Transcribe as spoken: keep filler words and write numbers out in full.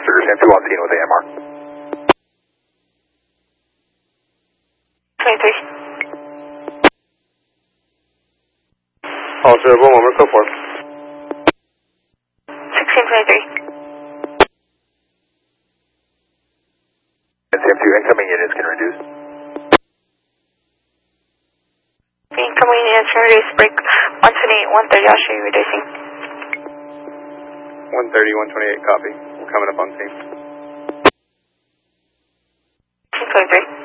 Sugar Sam two on scene with A M R. twenty-three. All zero one, one, go forth. sixteen twenty-three. Sam two, incoming units can reduce. Incoming units can reduce, break one twenty-eight, one thirty, I'll show you reducing. one thirty, one twenty-eight, copy. We're coming up on scene. twenty-three.